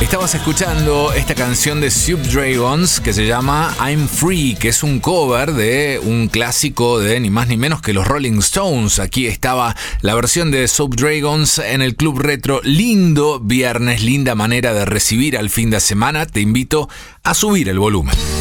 Estabas escuchando esta canción de Subdragons que se llama I'm Free, que es un cover de un clásico de ni más ni menos que los Rolling Stones. Aquí estaba la versión de Subdragons en el Club Retro. Lindo viernes, linda manera de recibir al fin de semana. Te invito a subir el volumen.